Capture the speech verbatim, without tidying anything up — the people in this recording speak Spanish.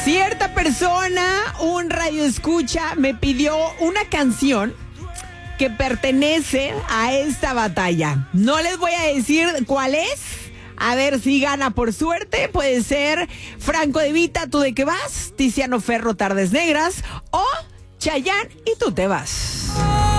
Cierta persona, un radioescucha, me pidió una canción que pertenece a esta batalla. No les voy a decir cuál es. A ver si gana por suerte. Puede ser Franco De Vita, ¿tú de qué vas? Tiziano Ferro, Tardes Negras. O Chayanne y Tú te vas.